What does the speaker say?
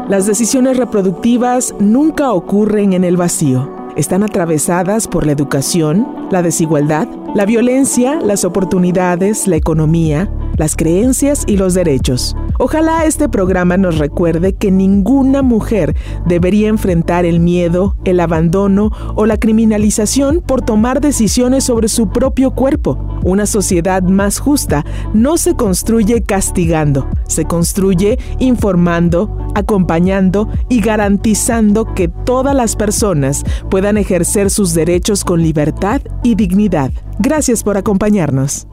Las decisiones reproductivas nunca ocurren en el vacío. Están atravesadas por la educación, la desigualdad, la violencia, las oportunidades, la economía, las creencias y los derechos. Ojalá este programa nos recuerde que ninguna mujer debería enfrentar el miedo, el abandono o la criminalización por tomar decisiones sobre su propio cuerpo. Una sociedad más justa no se construye castigando, se construye informando, acompañando y garantizando que todas las personas puedan ejercer sus derechos con libertad y dignidad. Gracias por acompañarnos.